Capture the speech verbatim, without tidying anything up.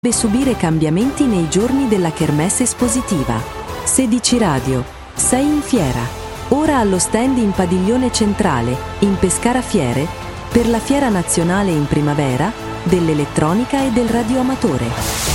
deve subire cambiamenti nei giorni della Kermesse espositiva. sedici Radio, sei in fiera. Ora allo stand in Padiglione Centrale, in Pescara Fiere, per la Fiera Nazionale in Primavera, dell'Elettronica e del Radioamatore.